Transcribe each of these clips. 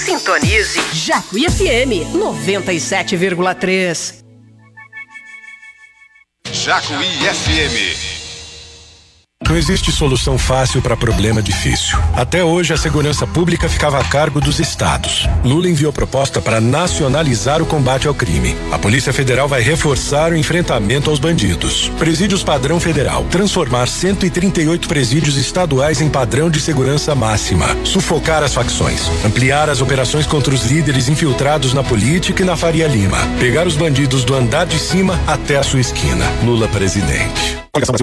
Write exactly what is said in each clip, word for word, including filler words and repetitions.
Sintonize Jacuí F M noventa e sete vírgula três. Jacuí F M. Não existe solução fácil para problema difícil. Até hoje, a segurança pública ficava a cargo dos estados. Lula enviou proposta para nacionalizar o combate ao crime. A Polícia Federal vai reforçar o enfrentamento aos bandidos. Presídios padrão federal. Transformar cento e trinta e oito presídios estaduais em padrão de segurança máxima. Sufocar as facções. Ampliar as operações contra os líderes infiltrados na política e na Faria Lima. Pegar os bandidos do andar de cima até a sua esquina. Lula presidente.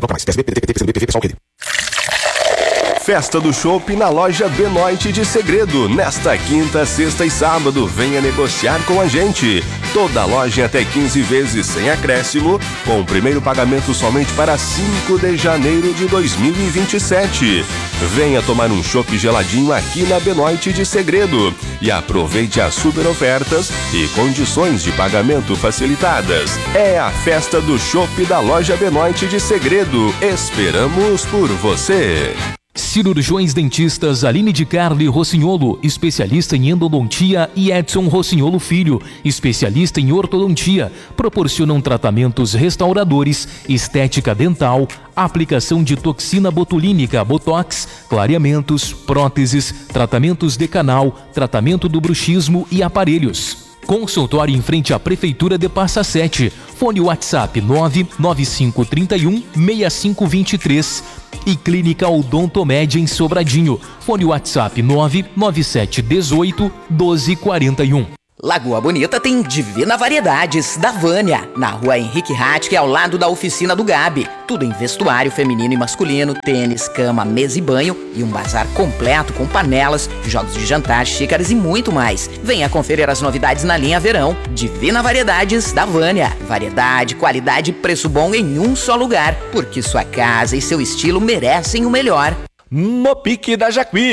Festa do Chopp na loja Benoit de Segredo. Nesta quinta, sexta e sábado, venha negociar com a gente. Toda loja em até quinze vezes sem acréscimo, com o primeiro pagamento somente para cinco de janeiro de dois mil e vinte e sete. Venha tomar um chopp geladinho aqui na Benoit de Segredo e aproveite as super ofertas e condições de pagamento facilitadas. É a festa do chopp da loja Benoit de Segredo. Esperamos por você. Cirurgiões dentistas Aline de Carli Rossignolo, especialista em endodontia, e Edson Rossignolo Filho, especialista em ortodontia, proporcionam tratamentos restauradores, estética dental, aplicação de toxina botulínica, botox, clareamentos, próteses, tratamentos de canal, tratamento do bruxismo e aparelhos. Consultório em frente à Prefeitura de Passa Sete. Fone WhatsApp nove nove cinco três um seis cinco dois três. E Clínica Odontomed em Sobradinho. Fone WhatsApp nove nove sete um oito doze quarenta e um. Lagoa Bonita tem Divina Variedades, da Vânia, na rua Henrique Hatke, ao lado da oficina do Gabi. Tudo em vestuário feminino e masculino, tênis, cama, mesa e banho e um bazar completo com panelas, jogos de jantar, xícaras e muito mais. Venha conferir as novidades na linha verão. Divina Variedades, da Vânia. Variedade, qualidade e preço bom em um só lugar, porque sua casa e seu estilo merecem o melhor. No Pique da Jacuí.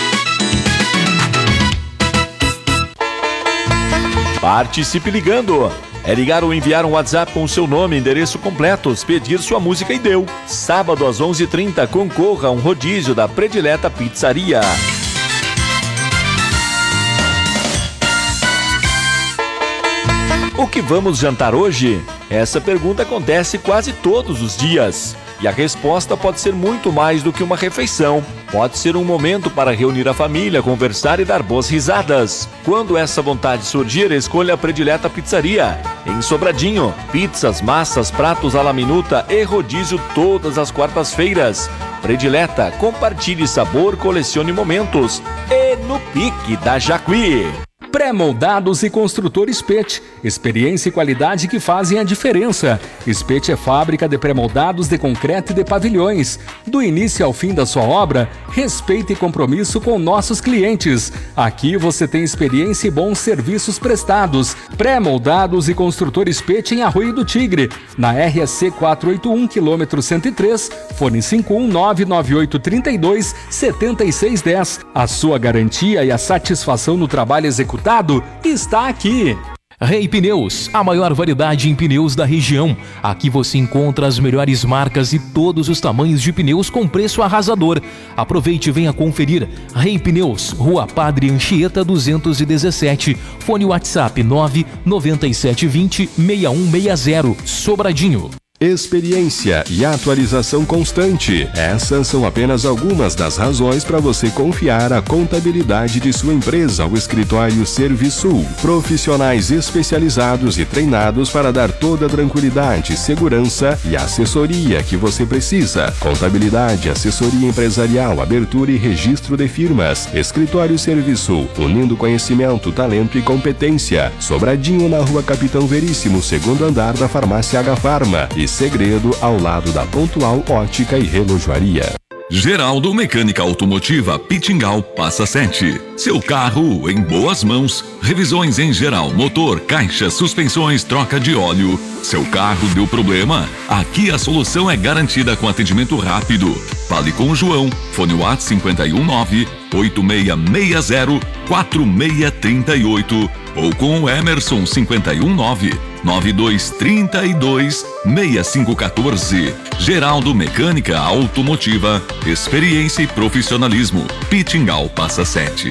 Participe ligando. É ligar ou enviar um WhatsApp com o seu nome, endereço completo, pedir sua música e deu. Sábado às onze e trinta, concorra a um rodízio da Predileta Pizzaria. O que vamos jantar hoje? Essa pergunta acontece quase todos os dias. E a resposta pode ser muito mais do que uma refeição. Pode ser um momento para reunir a família, conversar e dar boas risadas. Quando essa vontade surgir, escolha a Predileta Pizzaria. Em Sobradinho, pizzas, massas, pratos à la minuta e rodízio todas as quartas-feiras. Predileta, compartilhe sabor, colecione momentos. E no Pique da Jacuí. Pré-moldados e construtores Pet. Experiência e qualidade que fazem a diferença. Spet é fábrica de pré-moldados de concreto e de pavilhões. Do início ao fim da sua obra, respeito e compromisso com nossos clientes. Aqui você tem experiência e bons serviços prestados. Pré-moldados e construtores Pet em Arroio do Tigre, na R S C quatrocentos e oitenta e um, quilômetro cento e três, fone cinco um nove nove oito três dois sete seis um zero. A sua garantia e a satisfação no trabalho executado está aqui. Rei Pneus, a maior variedade em pneus da região. Aqui você encontra as melhores marcas e todos os tamanhos de pneus com preço arrasador. Aproveite e venha conferir. Rei Pneus, Rua Padre Anchieta duzentos e dezessete. Fone WhatsApp nove nove sete dois zero seis um seis zero. Sobradinho. Experiência e atualização constante. Essas são apenas algumas das razões para você confiar a contabilidade de sua empresa ao escritório Serviçul. Profissionais especializados e treinados para dar toda a tranquilidade, segurança e assessoria que você precisa. Contabilidade, assessoria empresarial, abertura e registro de firmas. Escritório Serviçul, unindo conhecimento, talento e competência. Sobradinho, na rua Capitão Veríssimo, segundo andar da farmácia H Farma. E Segredo, ao lado da Pontual Ótica e Relojoaria. Geraldo Mecânica Automotiva Pitingal Passa Sete. Seu carro em boas mãos. Revisões em geral, motor, caixa, suspensões, troca de óleo. Seu carro deu problema? Aqui a solução é garantida com atendimento rápido. Fale com o João. Fone WhatsApp cinco um nove oito seis seis zero quatro seis três oito ou com o Emerson cinco um nove nove dois três dois seis cinco um quatro. Geraldo Mecânica Automotiva, experiência e profissionalismo. Pitingal Passa Sete.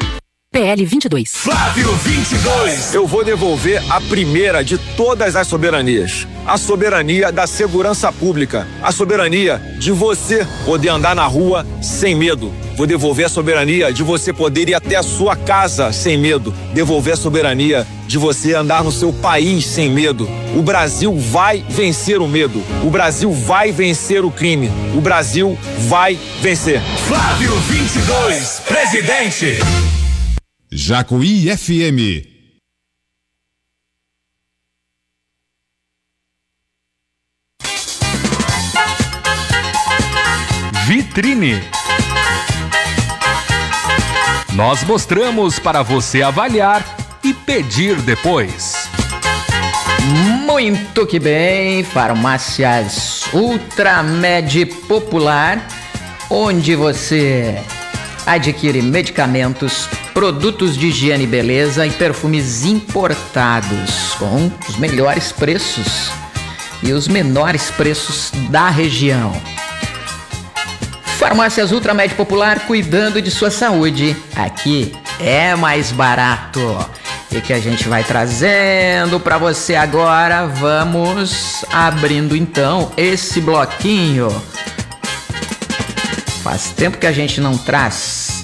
P L vinte e dois. Flávio vinte e dois. Eu vou devolver a primeira de todas as soberanias. A soberania da segurança pública. A soberania de você poder andar na rua sem medo. Vou devolver a soberania de você poder ir até a sua casa sem medo. Devolver a soberania de você andar no seu país sem medo. O Brasil vai vencer o medo. O Brasil vai vencer o crime. O Brasil vai vencer. Flávio vinte e dois, presidente. Jacuí F M. Vitrine. Nós mostramos para você avaliar e pedir depois. Muito que bem, Farmácias Ultramed Popular, onde você adquire medicamentos, produtos de higiene e beleza e perfumes importados com os melhores preços e os menores preços da região. Farmácias Ultramed Popular, cuidando de sua saúde. Aqui é mais barato. E que a gente vai trazendo para você agora. Vamos abrindo então esse bloquinho. Faz tempo que a gente não traz.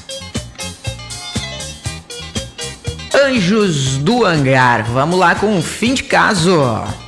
Anjos do Hangar. Vamos lá com um fim de caso.